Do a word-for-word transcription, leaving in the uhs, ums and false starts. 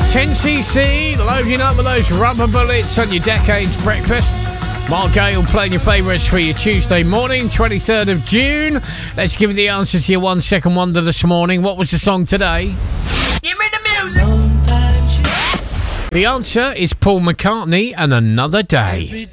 ten C C, loading up with those rubber bullets on your Decades breakfast. Mark Gale playing your favourites for your Tuesday morning, twenty-third of June. Let's give you the answer to your one second wonder this morning. What was the song today? Give me the music! The answer is Paul McCartney and Another Day.